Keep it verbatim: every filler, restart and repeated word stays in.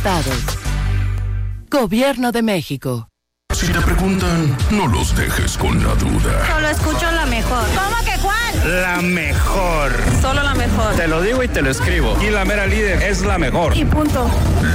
estados. Gobierno de México. Si te preguntan, no los dejes con la duda. Solo escucho la mejor. ¿Cómo que cuál? La mejor. Solo la mejor. Te lo digo y te lo escribo. Y la mera líder es la mejor. Y punto.